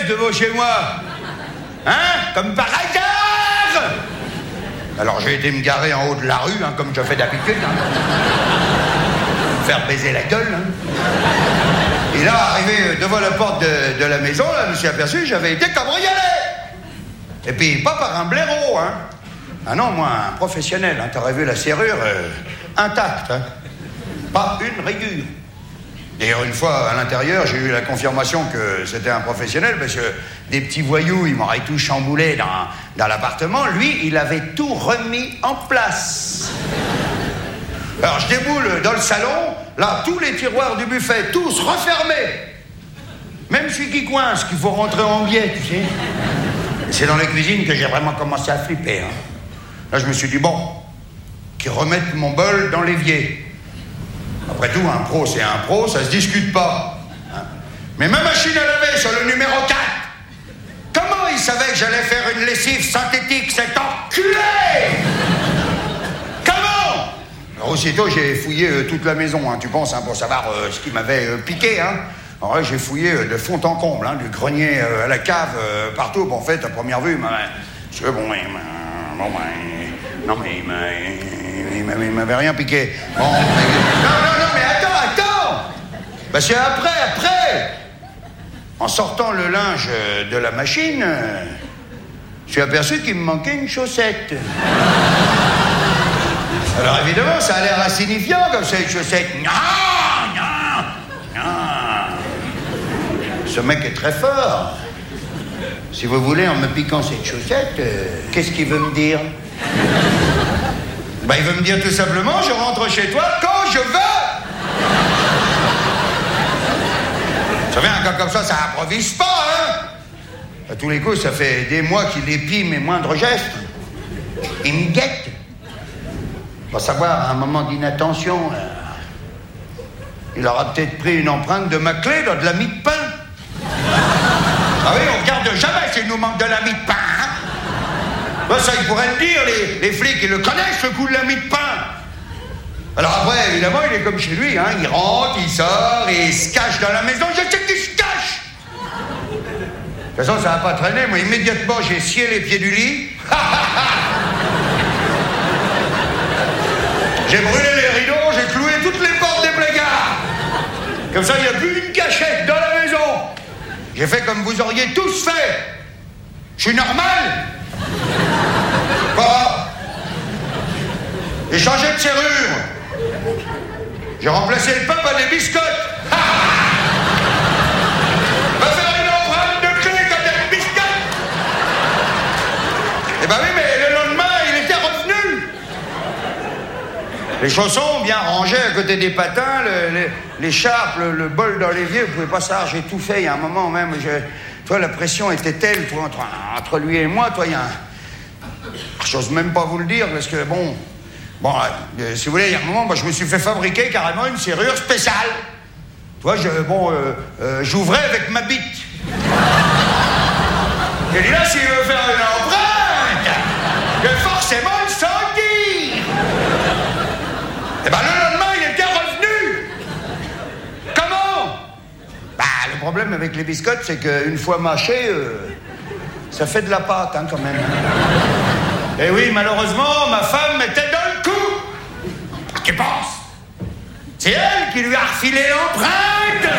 pièces devant chez moi. Hein? Comme par hasard. Alors j'ai été me garer en haut de la rue, hein, comme je fais d'habitude. Hein. Faire baiser la gueule. Hein. Et là, arrivé devant la porte de la maison, là, je me suis aperçu que j'avais été cambriolé. Et puis pas par un blaireau, hein. Ah non, moi, un professionnel, hein. T'aurais vu la serrure intacte, hein. Pas une rayure. D'ailleurs, une fois, à l'intérieur, j'ai eu la confirmation que c'était un professionnel, parce que des petits voyous, ils m'auraient tout chamboulé dans l'appartement. Lui, il avait tout remis en place. Alors, je déboule dans le salon, là, tous les tiroirs du buffet, tous refermés. Même celui qui coince, qu'il faut rentrer en biais, tu sais. C'est dans les cuisines que j'ai vraiment commencé à flipper, hein. Là, je me suis dit, bon, qu'ils remettent mon bol dans l'évier. Après tout, un pro, c'est un pro, ça se discute pas. Hein. Mais ma machine à laver sur le numéro 4, comment il savait que j'allais faire une lessive synthétique, cet enculé? Comment? Alors aussitôt, j'ai fouillé toute la maison, hein, tu penses, hein, pour savoir ce qui m'avait piqué, hein. Alors là, j'ai fouillé de fond en comble, hein, du grenier à la cave, partout. Bon, en fait, à première vue, non, mais il m'avait rien piqué. Bon, non, mais attends. Parce que après, en sortant le linge de la machine, je suis aperçu qu'il me manquait une chaussette. Alors évidemment, ça a l'air insignifiant comme ça, une chaussette. Non. Ce mec est très fort. Si vous voulez, en me piquant cette chaussette, qu'est-ce qu'il veut me dire? Ben, il veut me dire tout simplement, je rentre chez toi quand je veux. Vous savez, un gars comme ça improvise pas, hein. À tous les coups, ça fait des mois qu'il épie mes moindres gestes. Il me guette. Va savoir, à un moment d'inattention, il aura peut-être pris une empreinte de ma clé dans de la mie de pain. Ah oui, on regarde jamais s'il nous manque de la mie de pain, hein. Ben ça, il pourrait le dire, les flics, ils le connaissent, le coup de la mie de pain. Alors après, évidemment, il est comme chez lui, hein. Il rentre, il sort, et il se cache dans la maison. Je sais qu'il se cache. De toute façon, ça va pas traîner. Moi, immédiatement, j'ai scié les pieds du lit. J'ai brûlé les rideaux, j'ai cloué toutes les portes des placards. Comme ça, il n'y a plus une cachette dans la maison. J'ai fait comme vous auriez tous fait. Je suis normal. Pas. J'ai changé de serrure. J'ai remplacé le pain par des biscottes. Va faire une empreinte de clé comme des biscottes. Eh ben oui, mais le lendemain, il était revenu. Les chaussons bien rangés à côté des patins, l'écharpe, le bol dans l'évier, vous pouvez pas savoir, j'ai tout fait. Il y a un moment même, toi, la pression était telle, toi, entre lui et moi, toi, il y a un... J'ose même pas vous le dire, parce que bon, si vous voulez, il y a un moment, moi, je me suis fait fabriquer carrément une serrure spéciale. Toi, j'ouvrais avec ma bite. Et là, s'il veut faire une empreinte, il va forcément le sentir. Et ben le lendemain, il était revenu. Comment? Bah, le problème avec les biscottes, c'est qu'une fois mâché, ça fait de la pâte, hein, quand même. Et oui, malheureusement, ma femme était dans le coup. Qu'est-ce pense? C'est elle qui lui a refilé l'empreinte.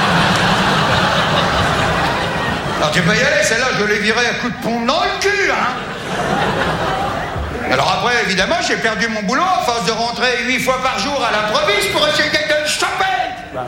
Alors tu peux y aller, celle-là, je l'ai virée à coups de pompe dans le cul, hein. Alors après, évidemment, j'ai perdu mon boulot à force de rentrer 8 fois par jour à l'improviste pour essayer de le choper.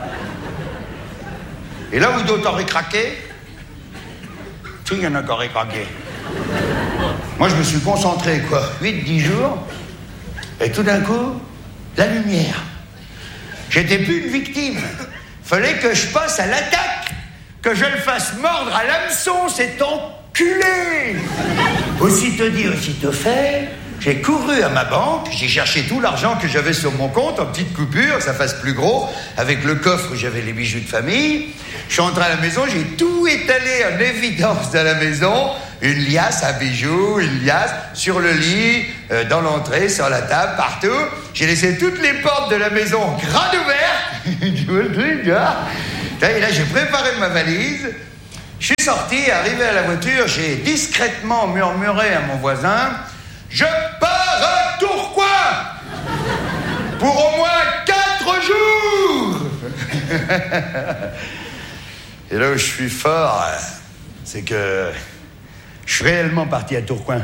Et là où d'autres auraient craqué, il y en a qui auraient craqué. Moi, je me suis concentré, 8-10 jours, et tout d'un coup, la lumière. J'étais plus une victime. Fallait que je passe à l'attaque, que je le fasse mordre à l'hameçon, cet enculé. Aussitôt dit, aussitôt fait, j'ai couru à ma banque, j'ai cherché tout l'argent que j'avais sur mon compte en petites coupures, ça fasse plus gros, avec le coffre où j'avais les bijoux de famille. Je suis rentré à la maison, j'ai tout étalé en évidence dans la maison, une liasse à bijoux, une liasse sur le lit, dans l'entrée, sur la table, partout. J'ai laissé toutes les portes de la maison grandes ouvertes. Tu vois le truc, là? Et là, j'ai préparé ma valise. Je suis sorti, arrivé à la voiture, j'ai discrètement murmuré à mon voisin « Je pars à Tourcoing pour au moins 4 jours !» Et là où je suis fort, c'est que je suis réellement parti à Tourcoing.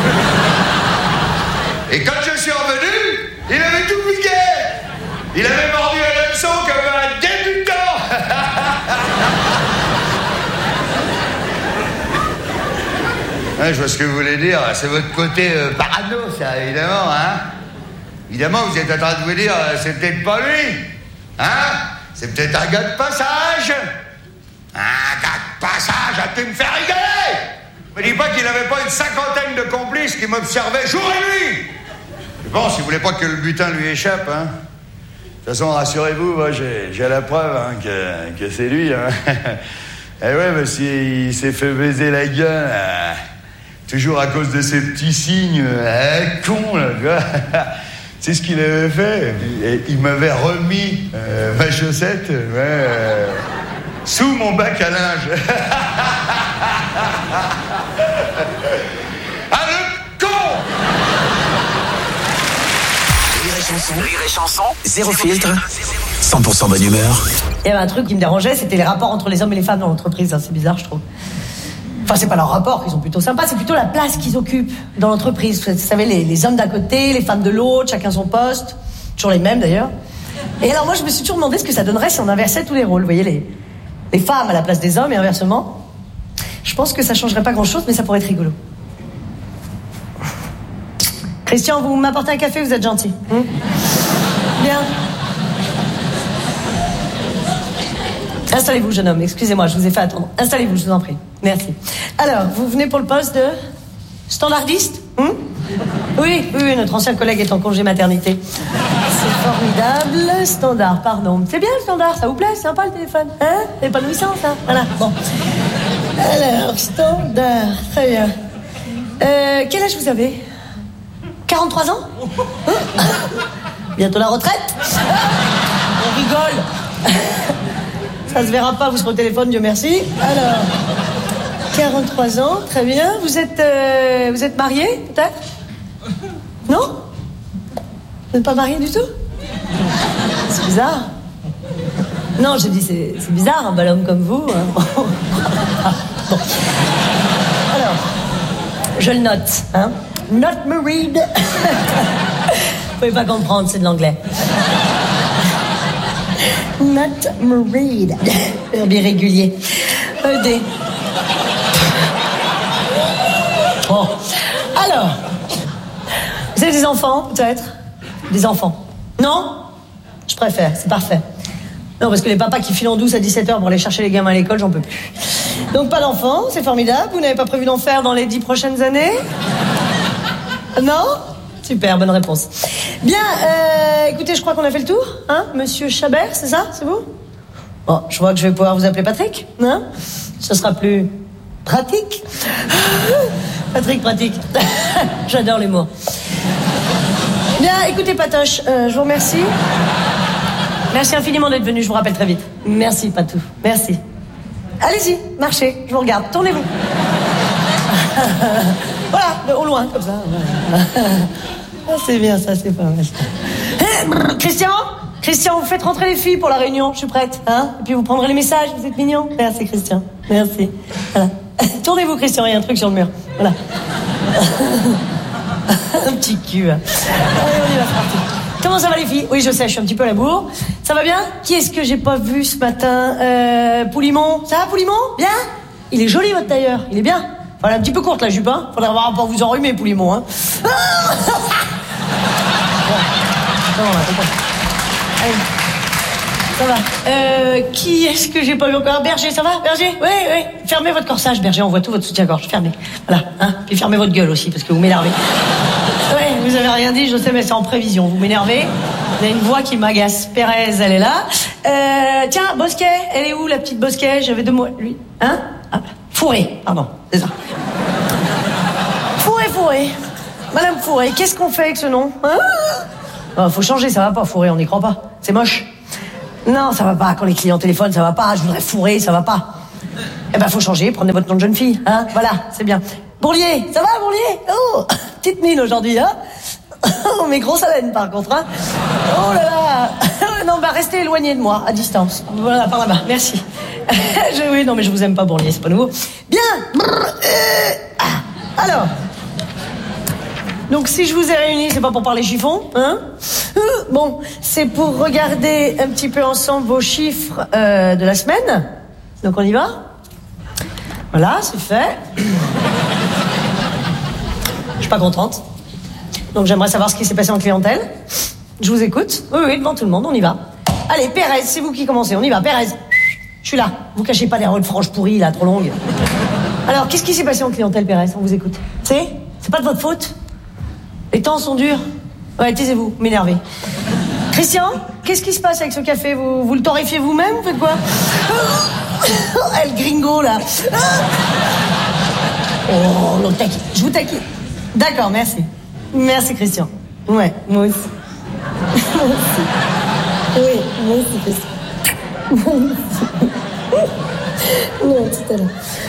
Et quand je suis revenu, il avait tout piqué. Il avait mordu à l'hameçon comme un débutant. Ouais, je vois ce que vous voulez dire. C'est votre côté parano, ça, évidemment, hein. Évidemment, vous êtes en train de vous dire, c'est peut-être pas lui. Hein? C'est peut-être un gars de passage. Un gars de passage, a pu me faire rigoler. Me dis pas qu'il n'avait pas une 50aine de complices qui m'observaient jour et nuit. Bon, si vous voulez pas que le butin lui échappe, hein. De toute façon, rassurez-vous, moi, j'ai la preuve hein, que c'est lui. Hein. Et ouais, parce qu'il s'est fait baiser la gueule, toujours à cause de ces petits signes, con, là, tu vois. C'est ce qu'il avait fait. Et il m'avait remis ma chaussette sous mon bac à linge. Ah, le con! Rire et chanson, zéro filtre, 100% bonne humeur. Il y avait un truc qui me dérangeait, c'était les rapports entre les hommes et les femmes dans l'entreprise. C'est bizarre, je trouve. Enfin, c'est pas leur rapport qui sont plutôt sympas, c'est plutôt la place qu'ils occupent dans l'entreprise. Vous savez, les hommes d'un côté, les femmes de l'autre, chacun son poste. Toujours les mêmes, d'ailleurs. Et alors, moi, je me suis toujours demandé ce que ça donnerait si on inversait tous les rôles. Vous voyez, les femmes à la place des hommes et inversement. Je pense que ça changerait pas grand-chose, mais ça pourrait être rigolo. Christian, vous m'apportez un café, vous êtes gentil. Bien. Installez-vous, jeune homme. Excusez-moi, je vous ai fait attendre. Installez-vous, je vous en prie. Merci. Alors, vous venez pour le poste de standardiste ? Oui, notre ancien collègue est en congé maternité. C'est formidable. Standard, pardon. C'est bien le standard, ça vous plaît ? C'est sympa le téléphone. Hein ? C'est épanouissant, ça. Voilà, bon. Alors, standard, très bien. Quel âge vous avez ? 43 ans ? Bientôt la retraite ? On rigole. Ça se verra pas, vous serez au téléphone, Dieu merci. Alors, 43 ans, très bien. Vous êtes marié, peut-être ? Non ? Vous n'êtes pas marié du tout ? C'est bizarre. Non, j'ai dit, c'est bizarre, un bel homme comme vous. Hein. Bon. Alors, je le note, hein. Not married. Vous pouvez pas comprendre, c'est de l'anglais. Not married. Verbe irrégulier. ED. Bon. Alors, vous avez des enfants, peut-être ? Des enfants. Non ? Je préfère, c'est parfait. Non, parce que les papas qui filent en douce à 17h pour aller chercher les gamins à l'école, j'en peux plus. Donc pas d'enfants, c'est formidable. Vous n'avez pas prévu d'en faire dans les 10 prochaines années ? Non ? Super, bonne réponse. Bien, écoutez, je crois qu'on a fait le tour, hein ? Monsieur Chabert, c'est ça ? C'est vous ? Bon, je vois que je vais pouvoir vous appeler Patrick, hein ? Ce sera plus pratique. Patrick, pratique. J'adore l'humour. Bien, écoutez, Patoche, je vous remercie. Merci infiniment d'être venu, je vous rappelle très vite. Merci, Patou, merci. Allez-y, marchez, je vous regarde, tournez-vous. Voilà, au loin, comme ça. Ah, c'est bien, ça, c'est pas mal. Christian, vous faites rentrer les filles pour la réunion, je suis prête. Hein ? Et puis vous prendrez les messages, vous êtes mignons. Merci, Christian, merci. Voilà. Tournez-vous, Christian, il y a un truc sur le mur. Voilà. Un petit cul. Hein. Allez, on y va, c'est parti. Comment ça va, les filles ? Oui, je sais, je suis un petit peu à la bourre. Ça va bien ? Qui est-ce que j'ai pas vu ce matin ? Poulimon. Ça va, Poulimon ? Bien ? Il est joli, votre tailleur. Il est bien. Enfin, elle est un petit peu courte, la jupe, hein. Faudrait avoir pas vous enrhumer, Poulimon, hein. Bon. Non, allez. Ça va. Qui est-ce que j'ai pas vu encore ? Berger, ça va, Berger ? Oui. Fermez votre corsage, Berger, on voit tout votre soutien-gorge. Fermez. Voilà, hein. Puis fermez votre gueule aussi, parce que vous m'énervez. Ouais, vous avez rien dit, je sais, mais c'est en prévision. Vous m'énervez. Vous avez une voix qui m'agace. Pérez, elle est là. Tiens, Bosquet, elle est où, la petite Bosquet ? J'avais 2 mots. Lui, hein ? Ah, Fourré, pardon, c'est ça. Fourré. Madame Fourré, qu'est-ce qu'on fait avec ce nom ? Hein ? Oh, faut changer, ça va pas, Fourré, on n'y croit pas. C'est moche. Non, ça va pas, quand les clients téléphonent, ça va pas. Je voudrais Fourré, ça va pas. Eh ben, faut changer, prenez votre nom de jeune fille, hein. Voilà, c'est bien. Bourlier, ça va, Bourlier? Oh, petite mine aujourd'hui, hein. Oh, mais grosse haleine, par contre, hein. Oh là là. Non, bah, restez éloigné de moi, à distance. Voilà, par là-bas, merci. Oui, non, mais je vous aime pas, Bourlier, c'est pas nouveau. Bien. Alors. Donc, si je vous ai réunis, c'est pas pour parler chiffon, hein. Bon, c'est pour regarder un petit peu ensemble vos chiffres de la semaine. Donc, on y va? Voilà, c'est fait. Je suis pas contente. Donc, j'aimerais savoir ce qui s'est passé en clientèle. Je vous écoute. Oui, devant tout le monde, on y va. Allez, Pérez, c'est vous qui commencez. On y va, Pérez. Je suis là. Vous cachez pas derrière une frange pourrie, là, trop longue. Alors, qu'est-ce qui s'est passé en clientèle, Pérez? On vous écoute. C'est pas de votre faute. Les temps sont durs. Ouais, taisez-vous, m'énervez. Christian, qu'est-ce qui se passe avec ce café? Vous le torréfiez vous-même? Vous faites quoi? Le gringo, là. Oh, le taquine. Je vous taquine. D'accord, merci. Merci, Christian. Ouais, moi aussi. Moi aussi. Oui, moi aussi, Christian. Moi aussi. Non, tout à l'heure.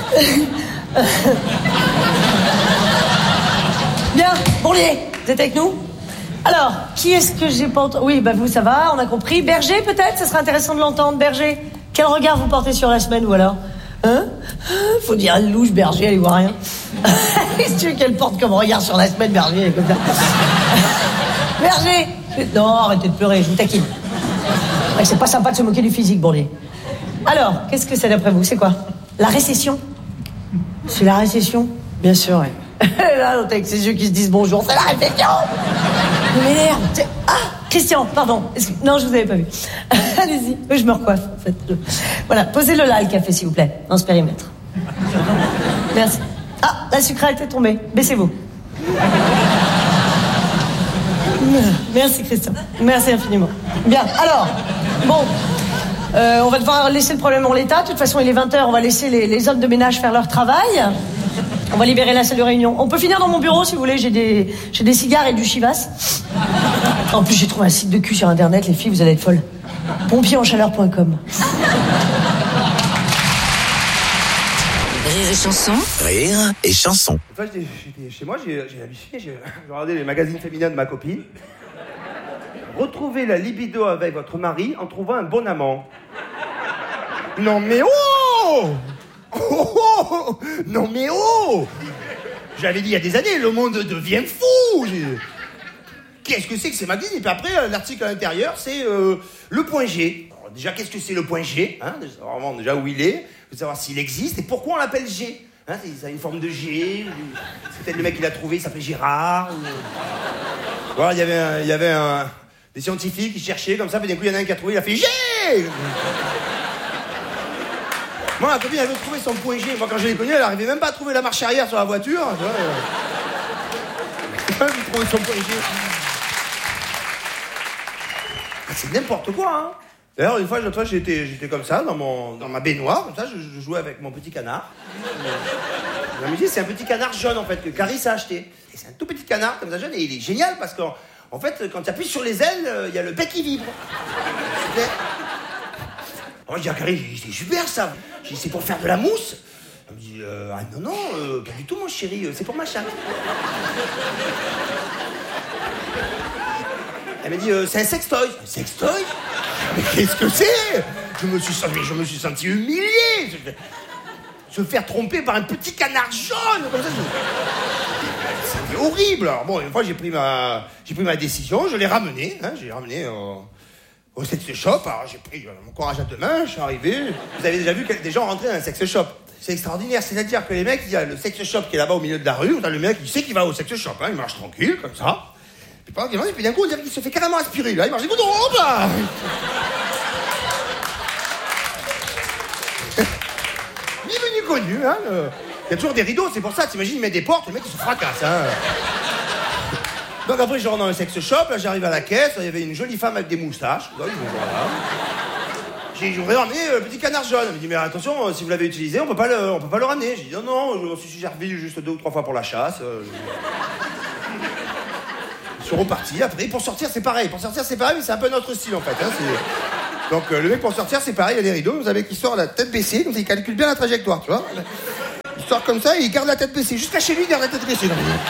Bien, Bourlier, vous êtes avec nous? Alors, qui est-ce que j'ai pas entendu? Oui, bah vous, ça va, on a compris. Berger, peut-être? Ça serait intéressant de l'entendre, Berger. Quel regard vous portez sur la semaine, ou alors? Hein? Faut dire, elle louche, Berger, elle y voit rien. Qu'est-ce que tu veux qu'elle porte comme regard sur la semaine, Berger, elle est comme ça? Berger! Non, arrêtez de pleurer, je vous taquine. Ouais, c'est pas sympa de se moquer du physique, Bourlier. Alors, qu'est-ce que c'est d'après vous? C'est quoi? La récession? C'est la récession? Bien sûr, ouais. Là, l'autre avec ses yeux qui se disent bonjour, c'est la réflexion. Vous m'énerve. Ah, Christian, pardon. Non, je vous avais pas vu. Allez-y. Je me recoiffe, en fait. Voilà, posez-le là, le café, s'il vous plaît, dans ce périmètre. Merci. Ah, la sucrète est tombée. Baissez-vous. Merci, Christian. Merci infiniment. Bien, alors, bon... on va devoir laisser le problème en l'état. De toute façon, il est 20h, on va laisser les hommes de ménage faire leur travail. On va libérer la salle de réunion. On peut finir dans mon bureau, si vous voulez. J'ai des cigares et du chivas. En plus, j'ai trouvé un site de cul sur Internet. Les filles, vous allez être folles. Pompierenchaleur.com. Rire et chanson. Rire et chanson. Une fois, j'étais chez moi, j'ai halluciné. J'ai regardé les magazines féminins de ma copine. Retrouvez la libido avec votre mari en trouvant un bon amant. Non mais oh, non mais oh. J'avais dit il y a des années, le monde devient fou. Qu'est-ce que c'est que ces magazines? Et puis après, l'article à l'intérieur, c'est le point G. Alors, déjà, qu'est-ce que c'est le point G, hein? Vraiment, déjà où il est, faut savoir s'il existe et pourquoi on l'appelle G. Hein, ça a une forme de G. C'est peut-être le mec qui l'a trouvé, il s'appelait Gérard. Voilà, il y avait des scientifiques qui cherchaient comme ça, puis d'un coup, il y en a un qui a trouvé, il a fait G. Moi, ma copine avait trouvé son point G. Moi, quand je l'ai connue, elle n'arrivait même pas à trouver la marche arrière sur la voiture. Tu vois, elle a trouvé son point G. Ah, c'est n'importe quoi, hein. D'ailleurs, une fois, j'étais comme ça, dans ma baignoire, comme ça, je jouais avec mon petit canard. La musique, c'est un petit canard jaune, en fait, que Carisse a acheté. Et c'est un tout petit canard, comme ça, jaune, et il est génial, parce qu'en fait, quand tu appuies sur les ailes, il y a le bec qui vibre. Alors, je dis à Carisse, c'est super, ça. Je dis, c'est pour faire de la mousse. Elle me dit, ah non, pas du tout, mon chéri, c'est pour ma chatte. Elle m'a dit, c'est un sextoy. Un sextoy? Mais qu'est-ce que c'est? Je me suis senti humilié. Se faire tromper par un petit canard jaune comme ça. C'était horrible. Alors bon, une fois j'ai pris ma décision, je l'ai ramené. Hein, j'ai ramené au sex shop. Alors j'ai pris mon courage à deux mains, je suis arrivé. Vous avez déjà vu des gens rentrer dans un sex shop. C'est extraordinaire, c'est-à-dire que les mecs, il y a le sex shop qui est là-bas au milieu de la rue. T'as le mec, il sait qu'il va au sex shop, hein, il marche tranquille comme ça. Et puis d'un coup, on dirait qu'il se fait carrément aspirer. Là, il marche des coups de robe, là. Ni vu ni connu, hein. Il y a toujours des rideaux, c'est pour ça. T'imagines, il met des portes, le mec, il se fracasse, hein. Donc après, je rentre dans le sex shop, là, j'arrive à la caisse, il y avait une jolie femme avec des moustaches. Là, voilà. J'ai ramené le petit canard jaune. Elle me dit, mais attention, si vous l'avez utilisé, on peut pas le ramener. J'ai dit, non, je me suis servi juste 2 ou 3 fois pour la chasse. Je suis reparti. Après, pour sortir, c'est pareil, mais c'est un peu notre style, en fait. Hein, Donc le mec pour sortir, c'est pareil, il y a des rideaux, vous avez qui sort la tête baissée, donc il calcule bien la trajectoire, tu vois. Il sort comme ça et il garde la tête baissée. Jusqu'à chez lui, il garde la tête baissée.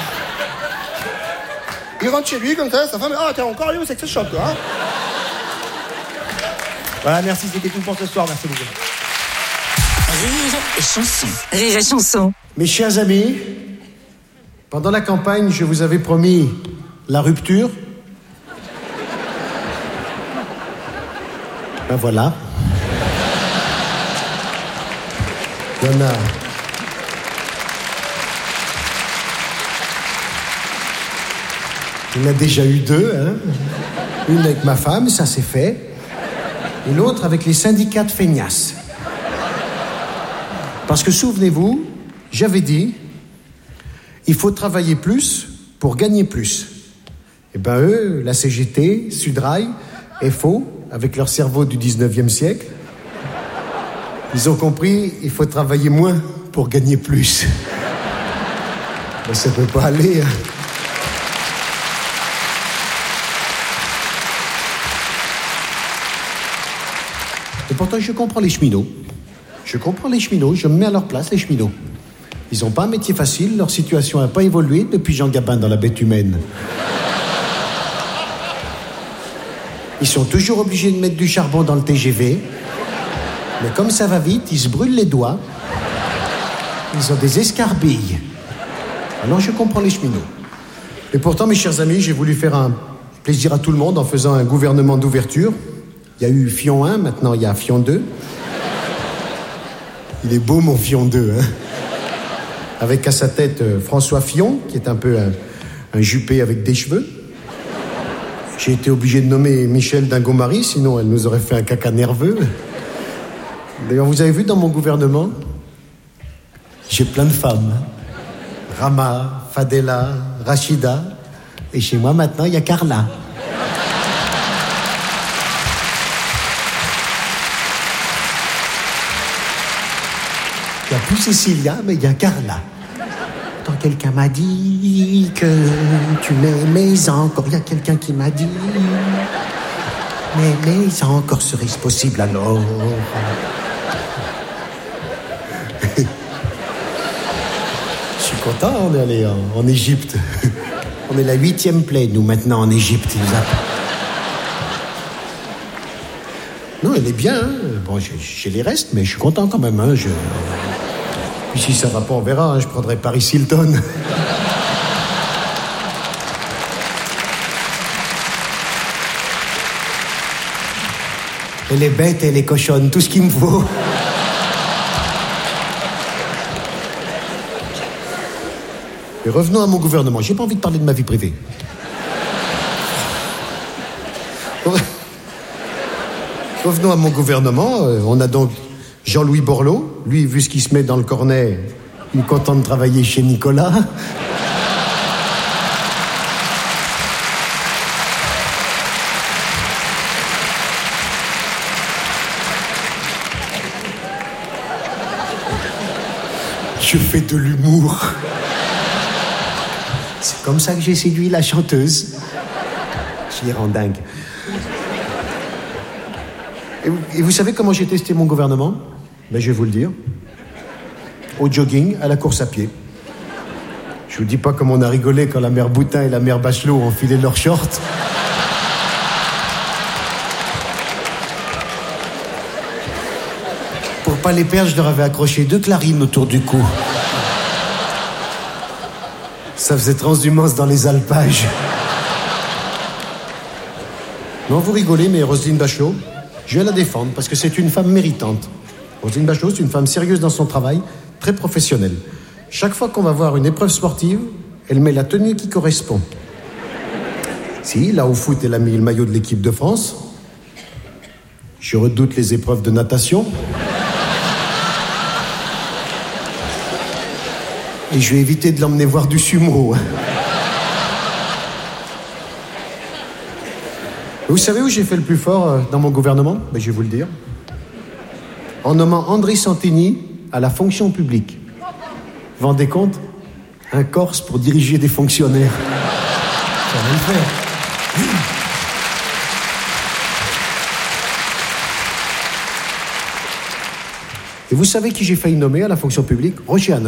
Il rentre chez lui comme ça, sa femme, oh t'es encore allé au sex shop, toi. Hein. Voilà, merci, c'était tout pour ce soir, merci beaucoup. Rire et chanson. Rire et chanson. Mes chers amis, pendant la campagne, je vous avais promis la rupture. Ben voilà. Il y en a. Il y en a déjà eu 2, hein. Une avec ma femme, ça c'est fait. Et l'autre avec les syndicats de feignasses. Parce que souvenez-vous, j'avais dit, il faut travailler plus pour gagner plus. Et ben eux, la CGT, Sudrail, FO, avec leur cerveau du 19e siècle, ils ont compris, il faut travailler moins pour gagner plus. Mais ça peut pas aller, hein. Et pourtant, je comprends les cheminots. Je comprends les cheminots, je me mets à leur place, les cheminots. Ils n'ont pas un métier facile, leur situation n'a pas évolué depuis Jean Gabin dans La Bête humaine. Ils sont toujours obligés de mettre du charbon dans le TGV. Mais comme ça va vite, ils se brûlent les doigts. Ils ont des escarbilles. Alors je comprends les cheminots. Et pourtant, mes chers amis, j'ai voulu faire un plaisir à tout le monde en faisant un gouvernement d'ouverture. Il y a eu Fion 1, maintenant il y a Fion 2. Il est beau mon Fion 2, hein. Avec à sa tête François Fillon, qui est un peu un Juppé avec des cheveux. J'ai été obligé de nommer Michel Dingomari, sinon elle nous aurait fait un caca nerveux. D'ailleurs, vous avez vu dans mon gouvernement, j'ai plein de femmes. Rama, Fadela, Rachida. Et chez moi, maintenant, il y a Carla. Il n'y a plus Cécilia, mais il y a Carla. Quand quelqu'un m'a dit que tu m'aimais encore, il y a quelqu'un qui m'a dit mais encore serait-ce possible alors? Je suis content, on est allé en Égypte. On est la 8e plaie, nous, maintenant, en Égypte. Non, elle est bien, hein. Bon, j'ai les restes, mais je suis content quand même, hein. Puis si ça va pas, on verra, hein. Je prendrai Paris Hilton. Elle est bête, elle est cochonne, tout ce qu'il me faut. Et revenons à mon gouvernement. J'ai pas envie de parler de ma vie privée. Revenons à mon gouvernement. On a donc Jean-Louis Borloo. Lui, vu ce qu'il se met dans le cornet, il est content de travailler chez Nicolas. Je fais de l'humour. C'est comme ça que j'ai séduit la chanteuse. Je les rends dingue. Et vous savez comment j'ai testé mon gouvernement? Ben, je vais vous le dire. Au jogging, à la course à pied. Je vous dis pas comme on a rigolé quand la mère Boutin et la mère Bachelot ont enfilé leurs shorts. Pour pas les perdre, je leur avais accroché 2 clarines autour du cou. Ça faisait transhumance dans les alpages. Non, vous rigolez, mais Roselyne Bachelot, je vais la défendre parce que c'est une femme méritante. Roselyne Bachelot, c'est une femme sérieuse dans son travail, très professionnelle. Chaque fois qu'on va voir une épreuve sportive, elle met la tenue qui correspond. Si, là au foot, elle a mis le maillot de l'équipe de France. Je redoute les épreuves de natation. Et je vais éviter de l'emmener voir du sumo. Vous savez où j'ai fait le plus fort dans mon gouvernement? Ben, je vais vous le dire. En nommant André Santini à la fonction publique. Vous vous rendez compte? Un Corse pour diriger des fonctionnaires. Ça va le faire. Et vous savez qui j'ai failli nommer à la fonction publique? Roger Hanin.